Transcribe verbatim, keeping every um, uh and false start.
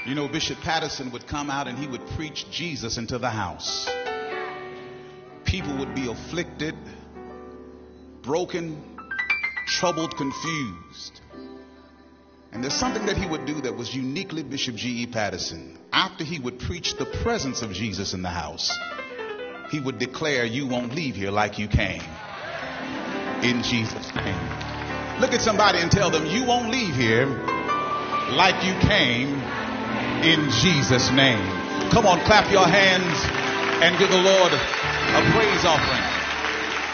You know, Bishop Patterson would come out and he would preach Jesus into the house. People would be afflicted, broken, troubled, confused. And there's something that he would do that was uniquely Bishop G E Patterson. After he would preach the presence of Jesus in the house, he would declare, you won't leave here like you came. In Jesus' name. Look at somebody and tell them, you won't leave here like you came. In Jesus' name. Come on, clap your hands and give the Lord a praise offering.